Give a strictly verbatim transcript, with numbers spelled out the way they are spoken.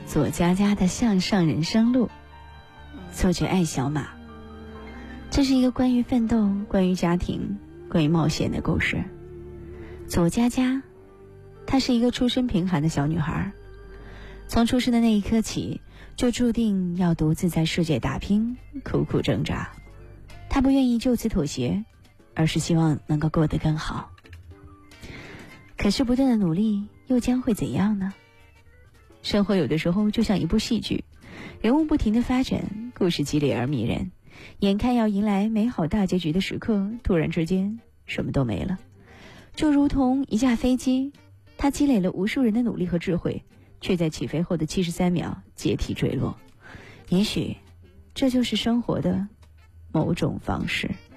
左佳佳的向上人生路，作者艾小马。这是一个关于奋斗、关于家庭、关于冒险的故事。左佳佳，她是一个出身贫寒的小女孩，从出生的那一刻起，就注定要独自在世界打拼，苦苦挣扎。她不愿意就此妥协，而是希望能够过得更好。可是不断的努力又将会怎样呢？生活有的时候就像一部戏剧，人物不停地发展，故事激烈而迷人，眼看要迎来美好大结局的时刻，突然之间什么都没了。就如同一架飞机，它积累了无数人的努力和智慧，却在起飞后的七十三秒解体坠落。也许这就是生活的某种方式。